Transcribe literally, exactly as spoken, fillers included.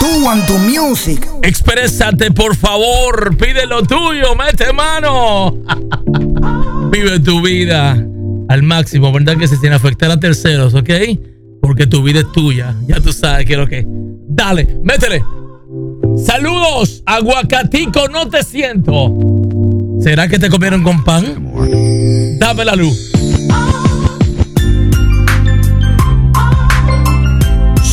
Two and Two Music. Exprésate, por favor. Pide lo tuyo. Mete mano. Vive tu vida al máximo, ¿verdad? Que se sin afectar a terceros, ¿ok? Porque tu vida es tuya. Ya tú sabes qué es lo que. Dale, métele. Saludos, aguacatico, no te siento. ¿Será que te comieron con pan? Dame la luz.